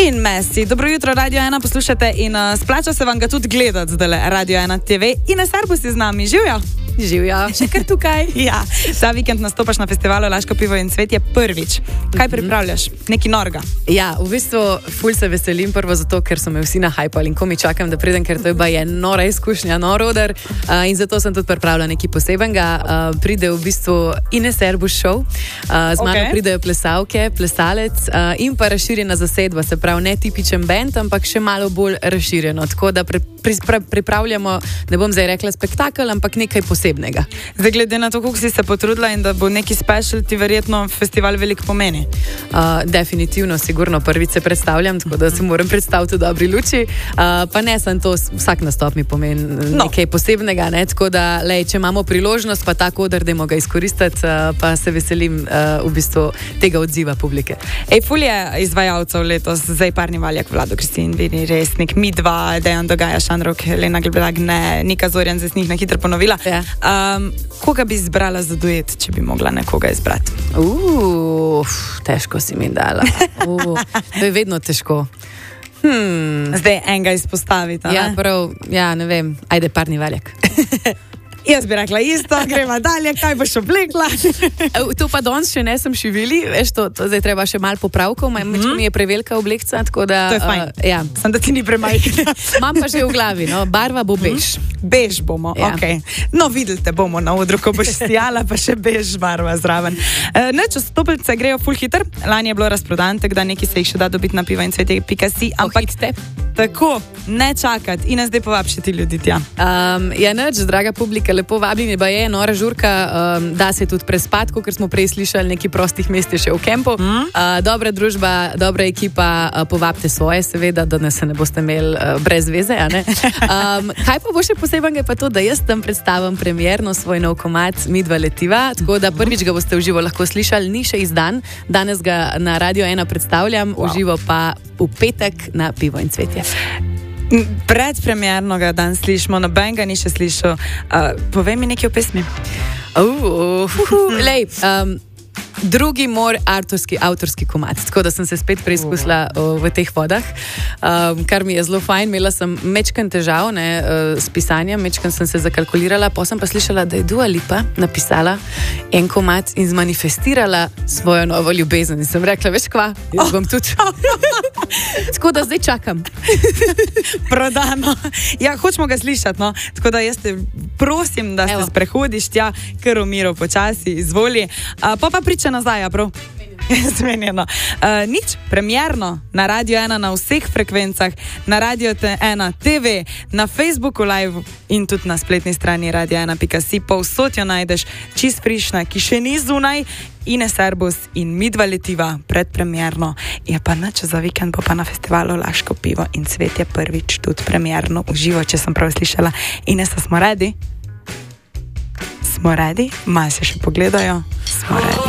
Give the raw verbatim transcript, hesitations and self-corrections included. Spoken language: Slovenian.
In Messi, dobro jutro, Radio ena poslušate in uh, splača se vam ga tudi gledati zdaj Radio ena te ve. Ines Erbus je z nami, živjo? Živjo, še kar tukaj. Ja, ta vikend nastopaš na festivalu Laško pivo in cvetje prvič. Kaj pripravljaš? Neki norga? Ja, v bistvu ful se veselim prvo zato, ker so me vsi nahajpali in ko mi čakam, da pridem, ker to je baje nora izkušnja, nor odar uh, in zato sem tudi pripravila nekaj posebenega. Uh, pride v bistvu Ines Erbus show, uh, z mano okay. pridejo plesalke, plesalec uh, in pa razširjena zasedba, se pravi ne tipičen band, ampak še malo bolj razširjeno. Tako da pri, pri, pri, pripravljamo, ne bom zdaj rekla spektakel, ampak nekaj posebnega. Zdaj, glede na to, koliko si se potrudila in da bo neki special, ti verjetno festival veliko pomeni. Uh, definitivno, sigurno prvič se predstavljam, tako da se moram predstaviti v dobri luči. Uh, pa ne sem to, vsak nastop mi pomeni no. nekaj posebnega, ne? Tako da, lej, če imamo priložnost, pa tako odr, dajmo ga izkoristiti, uh, pa se veselim uh, v bistvu tega odziva publike. Ej, ful je izvajalcev letos, zdaj Parni Valjak, Vlado Kristin, Vini Resnik, mi dva, Dejan Dogaja, Šanrok, Helena Gleblagne, Nika Zorjan, zdaj sem jih na hitro ponovila. Ja. Um, koga bi izbrala za duet, če bi mogla nekoga izbrati? Uf, težko si mi dala. Uh, to je vedno težko. Hmm. Zdaj enega izpostaviti. Ja, prav, ja, ne vem, ajde Parni Valjak. Jaz bi rekla isto, greva dalje, kaj boš oblekla. To pa danes še ne sem šivili, veš, to, to zdaj treba še malo popravkov, mm-hmm. mi je prevelika oblekca, tako da... To je fajn, uh, ja. Sem da ti ni premajhna. Imam pa že v glavi, no, barva bo bež. Bež bomo, ja. Ok. No, videli te bomo na odru, ko boš stijala, pa še bež barva zraven. Uh, ne, če stopilce grejo ful hiter, lani je bilo razprodan, tako da neki se jih še da dobiti na piva in cvetje pika si, ampak tako, ne čakati in zdaj povab še ti ljudi tja. Um, ja, neč, draga publika, lepo vabljeni, ba je nora žurka, um, da se tudi prespati, ker smo prej slišali neki prostih mest še v kempu. Mm. Uh, dobra družba, dobra ekipa, uh, povabite svoje, seveda, da ne se ne boste imeli uh, brez veze. A ne? Um, kaj pa bo še posebej pa to, da jaz tam predstavim premierno svoj nov komad Midva letiva, tako da prvič ga boste v živo lahko slišali, ni še izdan, danes ga na Radio ena predstavljam, wow. V živo pa v petek na Pivo in cvetje. Predpremierno ga dan slišimo, noben ga ni še slišal. Uh, povej mi nekaj o pesmi. Uh, uh, uh, uh, lej, um, drugi mor avtorski, avtorski komad, tako da sem se spet preizkusila uh, v teh vodah, um, kar mi je zelo fajn. Imela sem mečken težav ne, uh, s pisanjem, mečken sem se zakalkulirala, pa sem pa slišala, da je Dua Lipa napisala en komad in zmanifestirala svojo novo ljubezen. In sem rekla, veš kva, jaz bom tudi. Tako da zdaj čakam. Prodano. Ja, hočemo ga slišati, no. Tako da jaz te prosim, da se sprehodiš tja, ker v miru počasi, izvoli. Uh, pa pa priča nazaj, prav? Zmenjeno. Uh, nič, premierno na Radio ena na vseh frekvencah, na Radio ena te ve, na Facebooku live in tudi na spletni strani radio ena pika si. Povsod jo najdeš, čist frišna, ki še ni zunaj. Ines Erbus in Midva letiva predpremierno. Je pa nič, za vikend bo pa na festivalu Laško pivo in cvetje prvič tudi premierno v živo, če sem prav slišala. Ines, smo redi? Smo redi? Malo se še pogledajo. Smo redi.